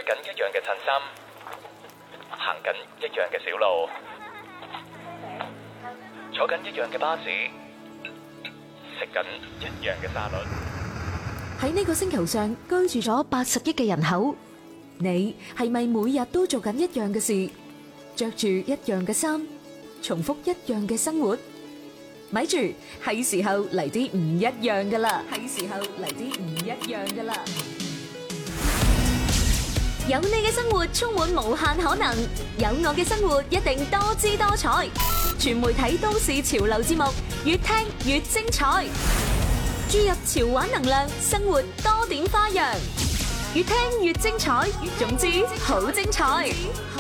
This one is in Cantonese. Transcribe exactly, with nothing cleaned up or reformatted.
緊一樣嘅襯衫，行緊一樣嘅小路，坐緊一樣嘅巴士，食緊一樣嘅沙律。 喺呢個星球上居住咗八十億嘅人口，你係咪每日都做緊一樣嘅事，着住一樣嘅衫，重複一樣嘅生活？咪住，係時候嚟啲唔一樣噶啦！係時候嚟啲唔一樣噶啦！ 有你嘅生活充滿無限可能，有我嘅生活一定多姿多彩。全媒體都市潮流節目，越聽越精彩。注入潮玩能量，生活多點花樣，越聽越精彩。總之好精彩！